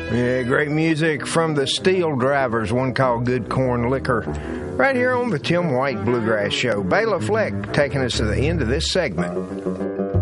Yeah, great music from the Steel Drivers, one called Good Corn Liquor. Right here on the Tim White Bluegrass Show. Bela Fleck taking us to the end of this segment.